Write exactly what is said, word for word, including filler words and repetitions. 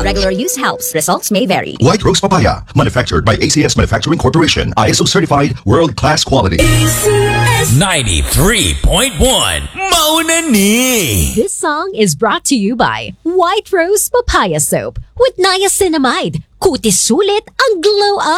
Regular use helps. Results may vary. White Rose Papaya, manufactured by A C S Manufacturing Corporation. I S O certified, world-class quality. ninety-three point one Mauna Ni. This song is brought to you by White Rose Papaya Soap with niacinamide. Kutis sulit ang glow up.